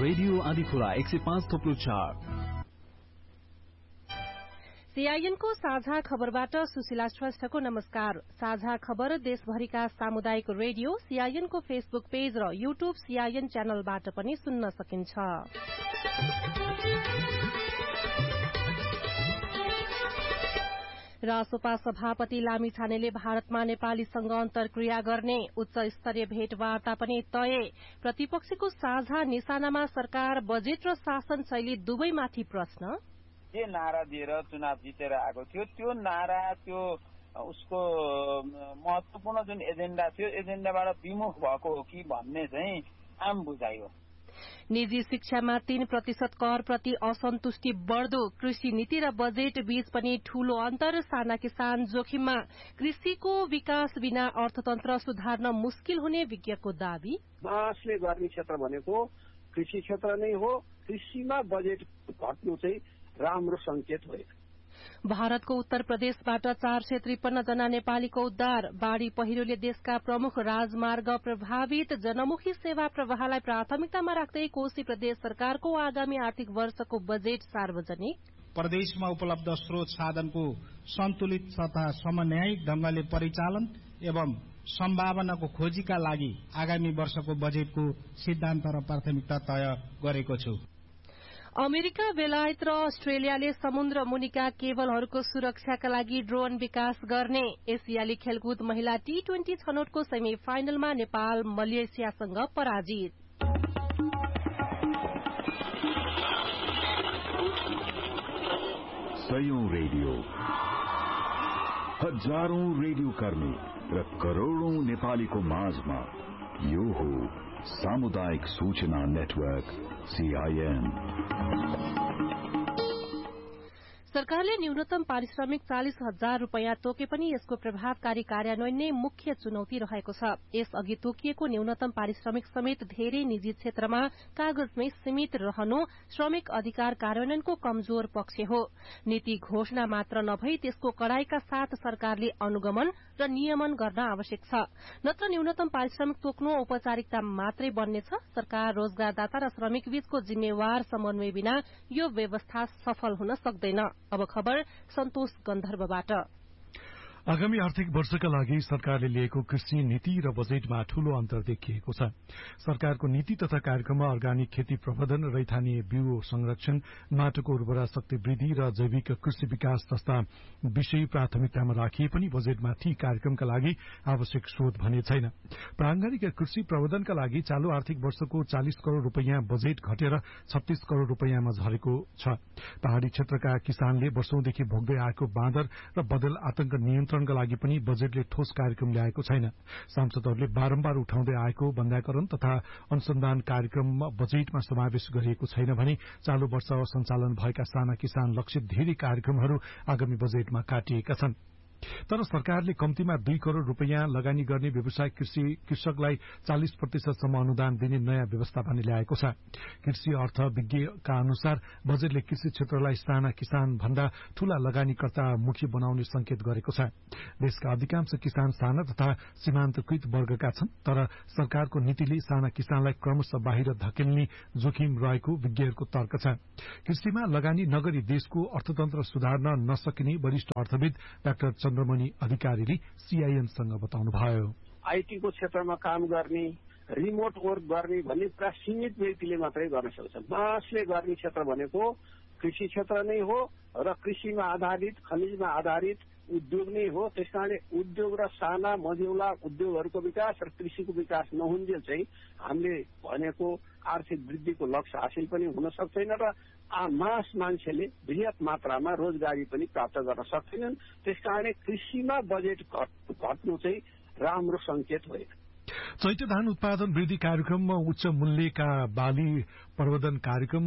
Radio Adhikhola 105.4। सीआईएनको साझा खबरबाट सुशीला श्रेष्ठको नमस्कार। साझा खबर देशभरिका सामुदायिक रेडियो सीआईएनको फेसबुक पेज र यूट्यूब सीआईएन च्यानलबाट पनि सुन्न सकिन्छ। रासोपा सभापति लामिछानेले भारतमा नेपालीसँग अन्तर्क्रिया गर्ने उच्च स्तरीय भेटवार्ता पनि तय। प्रतिपक्षको साझा निशानामा सरकार बजेट र शासन शैली दुवैमाथि प्रश्न। के नारा दिएर चुनाव जितेर आएको थियो त्यो नारा त्यो उसको महत्वपूर्ण जुन एजेन्डा थियो एजेन्डाबाट विमुख भएको हो कि भन्ने चाहिँ आम बुझाइ हो। निजी शिक्षामा 3% कर प्रति असन्तुष्टि बढ्दो। कृषि नीति र बजेट बीच पनि ठूलो अन्तर। साना किसान जोखिममा। कृषिको विकास बिना अर्थतन्त्र सुधार्न मुस्किल हुने विज्ञको दावी। मासले गर्ने क्षेत्र भनेको कृषि क्षेत्र नै हो। कृषिमा बजेट घट्नु चाहिँ राम्रो संकेत हो। भारतको उत्तर प्रदेशबाट 453 जना नेपालीको उद्धार। बाढ़ी पहिरोले देशका प्रमुख राजमार्ग प्रभावित। जनमुखी सेवा प्रवाहलाई प्राथमिकतामा राख्दै कोशी प्रदेश सरकारको आगामी आर्थिक वर्षको बजेट सार्वजनिक। प्रदेशमा उपलब्ध स्रोत साधनको सन्तुलित तथा समन्वयित ढंगले परिचालन एवं सम्भावनाको खोजीका लागि आगामी वर्षको बजेटको सिद्धान्त र प्राथमिकता तय गरेको छु। अमेरिका, बेलायत र अस्ट्रेलियाले समुद्र मुनिका केबलहरूको सुरक्षाका लागि ड्रोन विकास गर्ने। एसियाली खेलकुद महिला T20 छनौटको सेमी फाइनलमा नेपाल मलेसियासँग पराजित। सयौं रेडियो, हजारौं रेडियो कर्मी र करोड़ौं नेपालीको माझमा यो हो सामुदायिक सूचना नेटवर्क CIN। सरकारले न्यूनतम पारिश्रमिक 40,000 रूपियाँ तोके पनि यसको प्रभावकारी कार्यान्वयन नै मुख्य चुनौती रहेको छ। यसअघि तोकिएको न्यूनतम पारिश्रमिक समेत धेरै निजी क्षेत्रमा कागजमै सीमित रहनु श्रमिक अधिकार कार्यान्वयनको कमजोर पक्ष हो। नीति घोषणा मात्र नभई त्यसको कड़ाईका साथ सरकारले अनुगमन र नियमन गर्न आवश्यक छ। नत्र न्यूनतम पारिश्रमिक तोक्नु औपचारिकता मात्रै बन्नेछ। सरकार, रोजगारदाता र श्रमिक बीचको जिम्मेवार समन्वय बिना यो व्यवस्था सफल हुन सक्दैन। अब खबर सन्तोष गन्धर्वबाट। आगामी आर्थिक वर्षका लागि सरकारले लिएको कृषि नीति र बजेटमा ठूलो अन्तर देखिएको छ। सरकारको नीति तथा कार्यक्रममा अर्गानिक खेती प्रबन्धन, रैथानीय बिउ संरक्षण, माटोको उर्वरा शक्ति वृद्धि र जैविक कृषि विकास जस्ता विषय प्राथमिकतामा राखिए पनि बजेटमा ती कार्यक्रमका लागि आवश्यक स्रोत भने छैन। प्रारम्भिक कृषि प्रबन्धनका लागि चालू आर्थिक वर्षको 40 करोड़ रूपियाँ बजेट घटेर 36 करोड़ रूपियाँमा झरेको छ। पहाड़ी क्षेत्रका किसानले वर्षौंदेखि भोग्दै आएको बाँदर र बदल आतंक नियन्त्रणका लागि पनि बजेटले ठोस कार्यक्रम ल्याएको छैन। सांसदहरूले बारम्बार उठाउँदै आएको बन्ध्याकरण तथा अनुसन्धान कार्यक्रम बजेटमा समावेश गरिएको छैन भने चालू वर्ष सञ्चालन भएका साना किसान लक्षित धेरै कार्यक्रमहरू आगामी बजेटमा काटिएका छन्। तर सरकारले कम्तीमा 2 करोड़ रूपियाँ लगानी गर्ने व्यवसाय कृषकलाई 40% सम्म अनुदान दिने नयाँ व्यवस्था पनि ल्याएको छ। कृषि अर्थ विज्ञका अनुसार बजेटले कृषि क्षेत्रलाई साना किसान भन्दा ठूला लगानीकर्ता मुखी बनाउने संकेत गरेको छ। देशका अधिकांश किसान साना तथा सीमान्तकृत वर्गका छन्, तर सरकारको नीतिले साना किसानलाई क्रमशः बाहिर धकेल्ने जोखिम रहेको विज्ञहरूको तर्क छ। कृषिमा लगानी नगरी देशको अर्थतन्त्र सुधार्न नसकिने वरिष्ठ अर्थविद डाक्टर चन्द्रमणि अधिकारीले CIN-सँग बताउनुभयो। आईटी को क्षेत्रमा काम गर्ने, रिमोट वर्क गर्ने भन्ने पुरा सीमित व्यक्तिले मात्रै गर्न सक्छ। मासले गर्ने क्षेत्र भनेको कृषि क्षेत्र नै हो र कृषिमा आधारित, खनिजमा आधारित उद्योग नै हो। त्यसकारणले उद्योग र साना मझौला उद्योगहरूको विकास र कृषिको विकास नहुन्जेल चाहिँ हामीले भनेको आर्थिक वृद्धिको लक्ष्य हासिल पनि हुन सक्दैन र मास मान्छेले बृहत मात्रामा रोजगारी पनि प्राप्त गर्न सक्दैनन्। त्यसकारणले कृषिमा बजेट घट्नु चाहिँ राम्रो संकेत हो। चैत धान उत्पादन वृद्धि कार्यक्रम, उच्च मूल्यका बाली प्रबन्धन कार्यक्रम,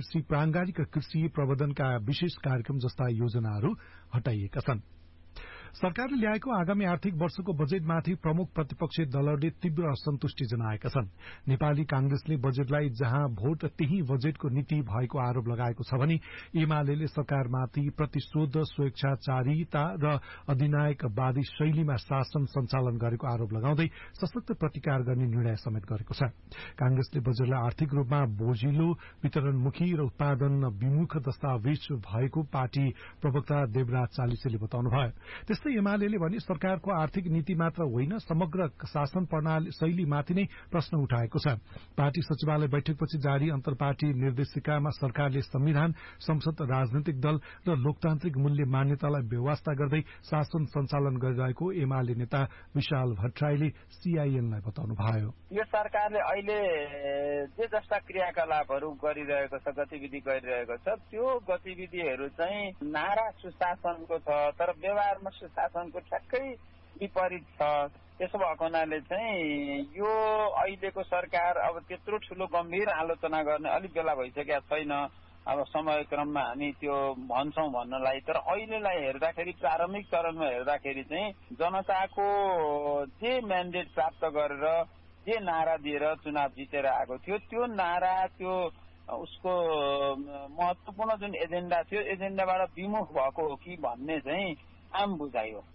प्रांगारिक कृषि प्रबन्धनका विशेष कार्यक्रम जस्ता योजनाहरू हटाइएका छन्। सरकारले ल्याएको आगामी आर्थिक वर्षको बजेटमाथि प्रमुख प्रतिपक्षी दलहरूले तीव्र असन्तुष्टि जनाएका छन्। नेपाली कांग्रेसले बजेटलाई जहाँ भोट त्यही बजेटको नीति भएको आरोप लगाएको छ भने एमाले सरकारमाथि प्रतिशोध, स्वेच्छाचारिता र अधिनायकवादी शैलीमा शासन सञ्चालन गरेको आरोप लगाउँदै सशक्त प्रतिकार गर्ने निर्णय समेत गरेको छ। कांग्रेसले बजेटलाई आर्थिक रूपमा बोझिलो, वितरणमुखी र उत्पादन विमुख दस्तावेज भएको पार्टी प्रवक्ता देवराज चालिसेले बताउनुभयो। त्यस्तै एमाले भने सरकारको आर्थिक नीति मात्र होइन, समग्र शासन प्रणाली शैलीमाथि नै प्रश्न उठाएको छ। पार्टी सचिवालय बैठकपछि जारी अन्तर्पार्टी निर्देशिकामा सरकारले संविधान, संसद, राजनैतिक दल र लोकतान्त्रिक मूल्य मान्यतालाई व्यवस्था गर्दै शासन सञ्चालन गरिरहेको एमाले नेता विशाल भट्टराईले सीआईएनलाई बताउनुभयो। यो सरकारले अहिले जे जस्ता क्रियाकलापहरू गरिरहेको छ, गतिविधि गरिरहेको छ, त्यो गतिविधिहरू चाहिँ नारा सुशासनको छ, तर व्यवहारमा सुशासनको ठ्याक्कै विपरीत छ। त्यसो भएको हुनाले चाहिँ यो अहिलेको सरकार अब त्यत्रो ठूलो गम्भीर आलोचना गर्ने अलिक बेला भइसकेका छैन। अब समयक्रममा हामी त्यो भन्छौं भन्नलाई, तर अहिलेलाई हेर्दाखेरि प्रारम्भिक चरणमा हेर्दाखेरि चाहिँ जनताको जे म्यान्डेट प्राप्त गरेर जे नारा दिएर चुनाव जितेर आएको थियो, त्यो नारा, त्यो उसको महत्वपूर्ण जुन एजेन्डा थियो, एजेन्डाबाट विमुख भएको हो कि भन्ने चाहिँ आम बुझाइ हो।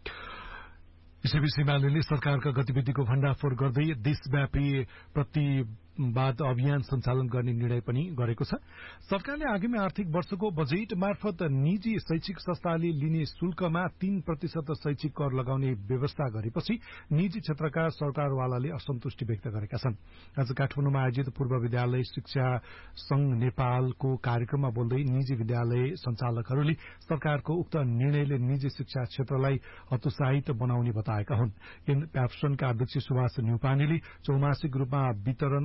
यसैबीच एमाले सरकारका गतिविधिको भण्डाफोर गर्दै देशव्यापी प्रतिवाद अभियान सञ्चालन गर्ने निर्णय पनि गरेको छ। सरकारले आगामी आर्थिक वर्षको बजेट मार्फत निजी शैक्षिक संस्थाले लिने शुल्कमा 3% शैक्षिक कर लगाउने व्यवस्था गरेपछि निजी क्षेत्रका सरकारवालाले असन्तुष्टि व्यक्त गरेका छन्। आज काठमाडौँमा आयोजित पूर्व विद्यालय शिक्षा संघ नेपालको कार्यक्रममा बोल्दै निजी विद्यालय सञ्चालकहरूले सरकारको उक्त निर्णयले निजी शिक्षा क्षेत्रलाई हतोत्साहित बनाउने बताएका हुन्। प्याप्सनका अध्यक्ष सुभाष न्युपानेले चौमासिक रूपमा विवरण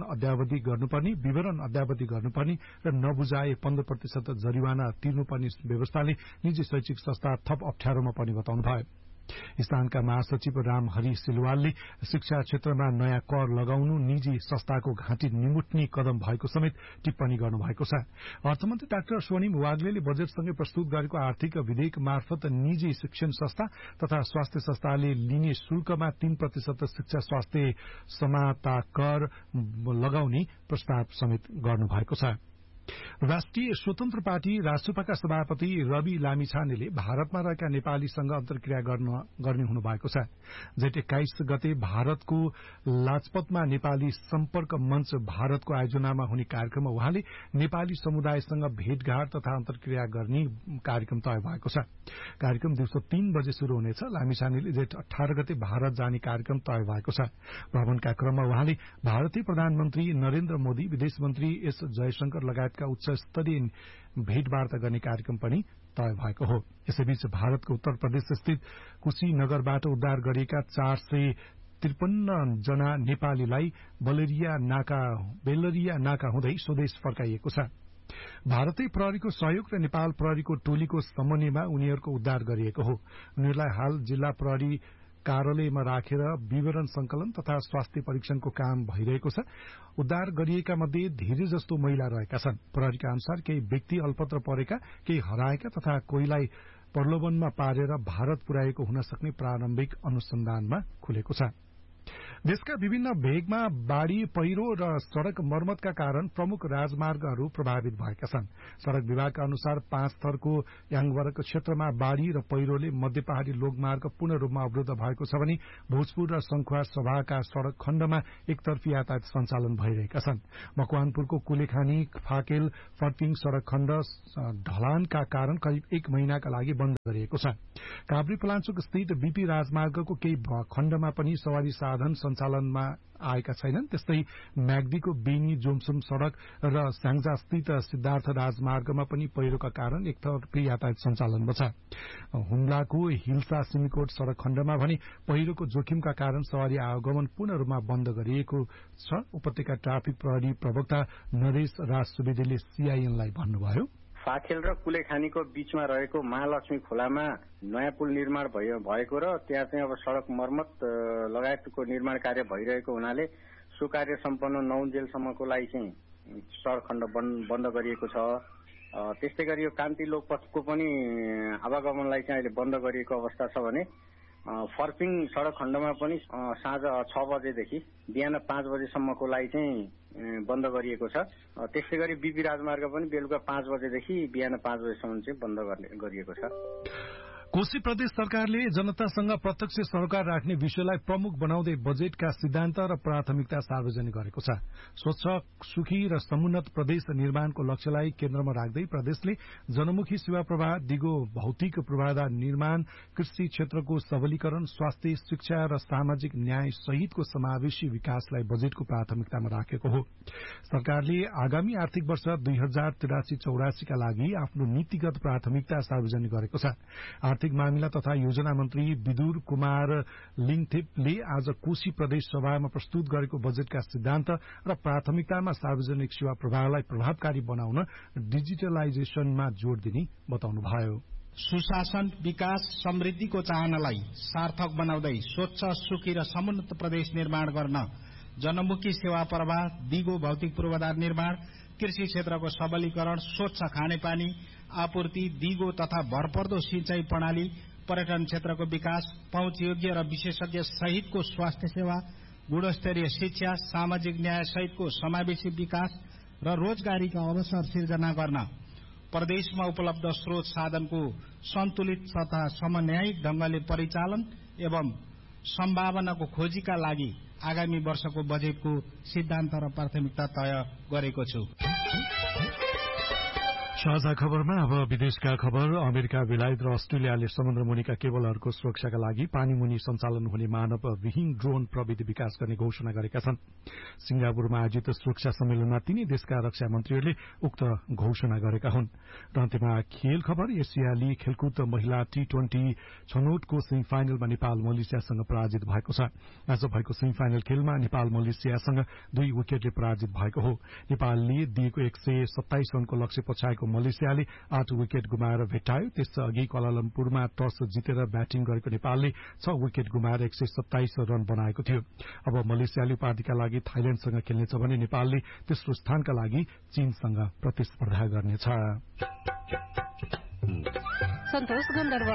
अद्यावधि गर्नुपर्ने र नबुझाए 15% जरिवाना तिर्नुपर्ने व्यवस्थाले निजी शैक्षिक संस्था थप अप्ठ्यारोमा पनि बताउनुभयो। स्थानका महासचिव रामहरि सिलवालले शिक्षा क्षेत्रमा नयाँ कर लगाउनु निजी संस्थाको घाँटी निमुट्ने कदम भएको समेत टिप्पणी गर्नुभएको छ। अर्थमन्त्री डाक्टर स्वर्णिम वाग्लेले बजेटसँगै प्रस्तुत गरेको आर्थिक विधेयक मार्फत निजी शिक्षण संस्था तथा स्वास्थ्य संस्थाले लिने शुल्कमा 3% शिक्षा स्वास्थ्य समाता कर लगाउने प्रस्ताव समेत गर्नुभएको छ। राष्ट्रिय स्वतन्त्र पार्टी रासुपाका सभापति रवि लामिछानेले भारतमा रहेका नेपालीसँग अन्तर्क्रिया गर्ने हुनु भएको छ। जेठ 21 गते भारतको लाजपतमा नेपाली सम्पर्क मञ्च भारतको आयोजनामा हुने कार्यक्रममा उहाँले नेपाली समुदायसँग भेटघाट तथा अन्तर्क्रिया गर्ने कार्यक्रम तय भएको छ। कार्यक्रम दिउँसो 3 बजे शुरू हुनेछ। लामिछानेले जेठ 18 गते भारत जाने कार्यक्रम तय भएको छ। भ्रमणका क्रममा उहाँले भारतीय प्रधानमन्त्री नरेन्द्र मोदी, विदेश मन्त्री एस जयशंकर लगायत उच्च स्तरीय भेटवार्ता गर्ने कार्यक्रम पनि तय भएको हो। यसैबीच भारतको उत्तर प्रदेश स्थित कुशीनगरबाट उद्धार गरिएका 453 जना नेपालीलाई बेलरिया नाका हुँदै स्वदेश फर्काइएको छ। भारतीय प्रहरीको सहयोग र नेपाल प्रहरीको टोलीको समन्वयमा उनीहरूको उद्धार गरिएको हो। उनीहरूलाई हाल जिल्ला प्रहरी कार्यालयमा राखेर विवरण संकलन तथा स्वास्थ्य परीक्षणको काम भइरहेको छ। उद्धार गरिएका मध्ये धेरै जस्तो महिला रहेका छन्। प्रहरीका अनुसार केही व्यक्ति अल्पत्र परेका, केही हराएका तथा कोहीलाई प्रलोभनमा पारेर भारत पुर्याएको हुन सक्ने प्रारम्भिक अनुसन्धानमा खुलेको छ। देशका विभिन्न भेगमा बाढ़ी, पहिरो र सड़क मर्मतका कारण प्रमुख राजमार्गहरू प्रभावित भएका छन्। सड़क विभागका अनुसार 5 थरको याङवरक क्षेत्रमा बाढ़ी र पहिरोले मध्य पहाड़ी लोकमार्ग पूर्ण रूपमा अवरुद्ध भएको छ भने भोजपुर र संखुवा सभाका सड़क खण्डमा एकतर्फी यातायात सञ्चालन भइरहेका छन्। मकवानपुरको कुलेखानी फाकेल फर्टिङ सड़क खण्ड ढलानका कारण करिब 1 महिनाका लागि बन्द गरिएको छ। काभ्रे पलाञ्चोक स्थित बीपी राजमार्गको केही खण्डमा पनि सवारी साधन सञ्चालनमा आएका छैनन्। त्यस्तै म्याग्दीको बेनी जोमसुम सड़क र स्याङ्जा स्थित सिद्धार्थ राजमार्गमा पनि पहिरोका कारण एकतर्फी यातायात सञ्चालनमा छ। हुम्लाको हिल्सा सिमीकोट सड़क खण्डमा भने पहिरोको जोखिमका कारण सवारी आवागमन पूर्ण रूपमा बन्द गरिएको छ। उपत्यका ट्राफिक प्रहरी प्रवक्ता नरेश राज सुवेदीले सीआईएनलाई भन्नुभयो, फाखेल र कुलेखानीको बीचमा रहेको महालक्ष्मी खोलामा नयाँ पुल निर्माण भएको र त्यहाँ चाहिँ अब सड़क मर्मत लगायतको निर्माण कार्य भइरहेको हुनाले सो कार्य सम्पन्न 9 जेलसम्मको लागि चाहिँ सड़क खण्ड बन्द गरिएको छ। त्यस्तै गरी यो कान्ति लोकपथको पनि आवागमनलाई चाहिँ अहिले बन्द गरिएको अवस्था छ भने फर्पिङ सडक खण्डमा पनि साँझ 6 बजेदेखि बिहान 5 बजेसम्मको लागि चाहिँ बन्द गरिएको छ। त्यस्तै गरी बीपी राजमार्ग पनि बेलुका 5 बजेदेखि बिहान 5 बजेसम्म चाहिँ बन्द गरिएको छ। कोशी प्रदेश सरकारले जनतासँग प्रत्यक्ष सरोकार राख्ने विषयलाई प्रमुख बनाउँदै बजेटका सिद्धान्त र प्राथमिकता सार्वजनिक गरेको छ। स्वच्छ, सुखी र समुन्नत प्रदेश निर्माणको लक्ष्यलाई केन्द्रमा राख्दै प्रदेशले जनमुखी सेवा प्रवाह, दिगो भौतिक पूर्वाधार निर्माण, कृषि क्षेत्रको सबलीकरण, स्वास्थ्य, शिक्षा र सामाजिक न्याय सहितको समावेशी विकासलाई बजेटको प्राथमिकतामा राखेको हो। सरकारले आगामी आर्थिक वर्ष 2083-84 का लागि आफ्नो नीतिगत प्राथमिकता सार्वजनिक गरेको छ। आर्थिक मामिला तथा योजना मन्त्री विदुर कुमार लिङथेपले आज कोशी प्रदेश सभामा प्रस्तुत गरेको बजेटका सिद्धान्त र प्राथमिकतामा सार्वजनिक सेवा प्रवाहलाई प्रभावकारी बनाउन डिजिटलाइजेसनमा जोड़ दिने बताउनुभयो। सुशासन, विकास, समृद्धिको चाहनालाई सार्थक बनाउँदै स्वच्छ, सुखी र समुन्नत प्रदेश निर्माण गर्न जनमुखी सेवा प्रवाह, दिगो भौतिक पूर्वाधार निर्माण, कृषि क्षेत्रको सबलीकरण, स्वच्छ खानेपानी आपूर्ति, दिगो तथा भरपर्दो सिंचाई प्रणाली, पर्यटन क्षेत्रको विकास, पहुँचयोग्य र विशेषज्ञ सहितको स्वास्थ्य सेवा, गुणस्तरीय शिक्षा, सामाजिक न्याय सहितको समावेशी विकास र रोजगारीका अवसर सिर्जना गर्न प्रदेशमा उपलब्ध स्रोत साधनको सन्तुलित तथा समन्वयित ढंगले परिचालन एवं सम्भावनाको खोजीका लागि आगामी वर्षको बजेटको सिद्धान्त र प्राथमिकता तय गरेको छु। साझा खबरमा अब विदेशका खबर। अमेरिका, बेलायत र अस्ट्रेलियाले समुद्रमुनिका केबलहरूको सुरक्षाका लागि पानीमुनि सञ्चालन हुने मानवविहीन ड्रोन प्रविधि विकास गर्ने घोषणा गरेका छन्। सिंगापुरमा आयोजित सुरक्षा सम्मेलनमा तिनै देशका रक्षा मन्त्रीहरूले उक्त घोषणा गरेका हुन्। र अन्त्यमा खेल खबर। एसियाली खेलकुद महिला T20 छनौटको सेमी फाइनलमा नेपाल मलेसियासँग पराजित भएको छ। आज भएको सेमी फाइनल खेलमा नेपाल मलेसियासँग 2 विकेटले पराजित भएको हो। नेपालले दिएको 127 रनको लक्ष्य पछाएको मलेसियाले 8 विकेट गुमाएर भेटायो। त्यसअघि क्वालालम्पुरमा टस जितेर ब्याटिङ गरेको नेपालले 6 विकेट गुमाएर 127 रन बनाएको थियो। अब मलेसियाले उपाधिका लागि थाइल्याण्डसँग खेल्नेछ भने नेपालले तेस्रो स्थानका लागि चीनसँग प्रतिस्पर्धा गर्नेछ। सन्तोष गन्धर्व।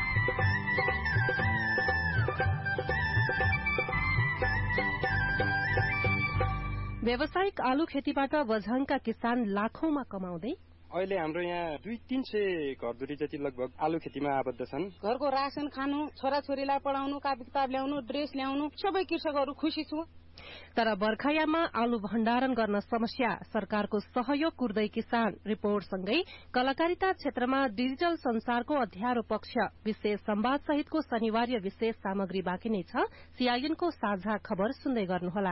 व्यावसायिक आलु खेतीबाट बझाङका किसान लाखौंमा कमाउँदै अहिले हाम्रो यहाँ 200-300 घरधुरी जति लगभग आलु खेतीमा आबद्ध छन्। घरको राशन खानु, छोराछोरीलाई पढाउनु, कापी किताब ल्याउनु, ड्रेस ल्याउनु, सबै कृषकहरू खुसी छु। तर बर्खायाममा आलु भण्डारण गर्न समस्या, सरकारको सहयोग कुर्दै किसान। रिपोर्टसँगै कलाकारिता क्षेत्रमा डिजिटल संसारको अध्यारो पक्ष, विशेष संवाद सहितको शनिवार्य विशेष सामग्री बाँकी नै छ। सीआईएनको साझा खबर सुन्दै गर्नुहोला।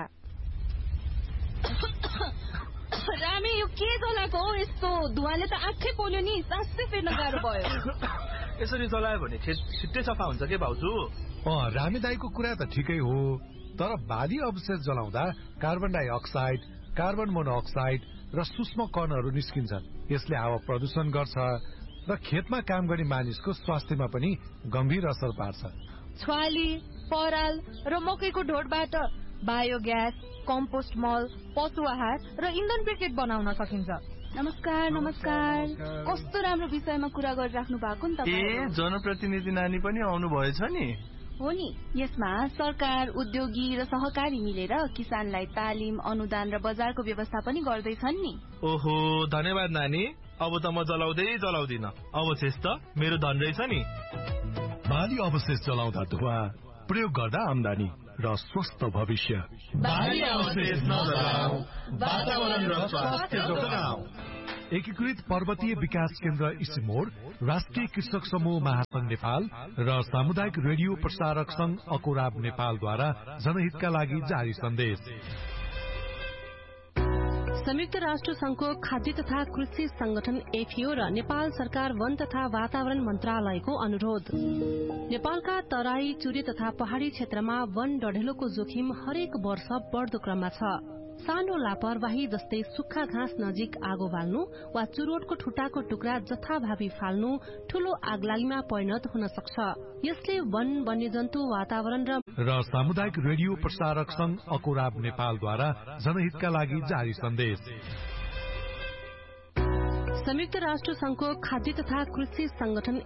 रामे, यो के चलाएको हो? यस्तो धुवाले त आँखै पोल्यो नि, सासै फेर्न गाह्रो भयो। यसरी चलायो भने खेत छिट्टै सफा हुन्छ के भाउजू? रामे दाईको कुरा त ठिकै हो, तर बाली अवशेष जलाउँदा कार्बन डाइअक्साइड, कार्बन मोनोअक्साइड र सूक्ष्म कणहरू निस्किन्छन्। यसले हावा प्रदूषण गर्छ र खेतमा काम गर्ने मानिसको स्वास्थ्यमा पनि गम्भीर असर पार्छ। छ्वाली, पराल र मकैको ढोडबाट बायोग्यास, कम्पोस्ट मल, पशु आहार र इन्धन ब्रिकेट बनाउन सकिन्छ। नमस्कार। नमस्कार। कस्तो राम्रो विषयमा कुरा गरिराख्नु भएको नि तपाईँ। जनप्रतिनिधि नानी पनि आउनु भएछ नि? हो नि। यसमा सरकार, उद्योगी र सहकारी मिलेर किसानलाई तालिम, अनुदान र बजारको व्यवस्था पनि गर्दैछन् नि। ओहो, धन्यवाद नानी। अब त म जलाउँदिन। अवशेष त मेरो धन रहेछ नि। बाली अवशेष जलाउँदा धुवा, प्रयोग गर्दा आमदानी र स्वस्थ भविष्य। बाली अवशेष नजलाऊ, वातावरण र स्वास्थ्य जोगाऊ। एकीकृत पर्वतीय विकास केन्द्र इसिमोड, राष्ट्रिय कृषक समूह महासंघ नेपाल र सामुदायिक रेडियो प्रसारक संघ अकोराब नेपालद्वारा जनहितका लागि जारी सन्देश। संयुक्त राष्ट्र संघको खाद्य तथा कृषि संगठन एफएओ र नेपाल सरकार वन तथा वातावरण मन्त्रालयको अनुरोध। नेपालका तराई, चुरे तथा पहाड़ी क्षेत्रमा वन डढेलोको जोखिम हरेक वर्ष बढ़दो क्रममा छ। सानो लापरवाही जस्तै सुक्खा घाँस नजिक आगो बाल्नु वा चुरोटको ठुटाको टुक्रा जथाभावी फाल्नु ठूलो आगलागीमा परिणत हुन सक्छ। यसले वन, वन्यजन्तु, वातावरण र सामुदायिक रेडियो प्रसारक संघ अकोराब नेपालद्वारा जनहितका लागि जारी सन्देश। संयुक्त राष्ट्र संघको खाद्य तथा कृषि संगठन